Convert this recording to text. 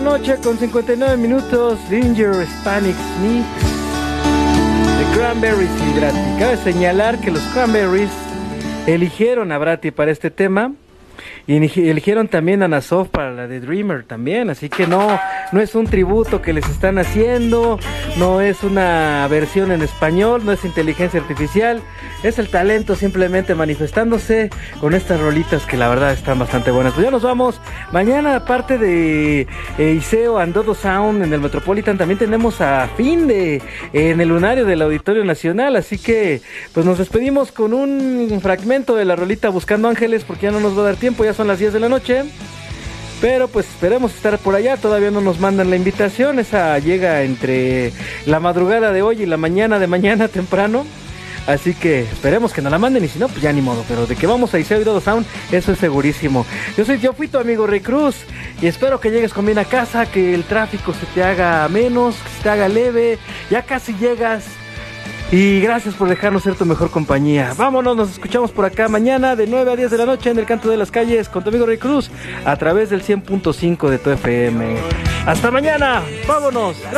noche con 59 minutos. Ginger Hispanic Mix de Cranberries y Bratty. Cabe señalar que los Cranberries eligieron a Bratty para este tema. Y eligieron también a Nasov para la de Dreamer también, así que no es un tributo que les están haciendo, no es una versión en español, no es inteligencia artificial, es el talento simplemente manifestándose con estas rolitas que la verdad están bastante buenas. Pues ya nos vamos. Mañana, aparte de Iseo and Dodo Sound en el Metropolitan, también tenemos a Finde en el Lunario del Auditorio Nacional, así que pues nos despedimos con un fragmento de la rolita Buscando Ángeles, porque ya no nos va a dar tiempo, ya son las 10 de la noche, pero pues esperemos estar por allá. Todavía no nos mandan la invitación, esa llega entre la madrugada de hoy y la mañana de mañana temprano, así que esperemos que nos la manden, y si no, pues ya ni modo, pero de que vamos a Iseo y Dodo Sound, eso es segurísimo. Yo fui tu amigo Rey Cruz, y espero que llegues con bien a casa, que el tráfico se te haga menos, que se te haga leve, ya casi llegas. Y gracias por dejarnos ser tu mejor compañía. Vámonos, nos escuchamos por acá mañana de 9 a 10 de la noche en el Canto de las Calles con tu amigo Rey Cruz a través del 100.5 de tu FM. Hasta mañana, vámonos.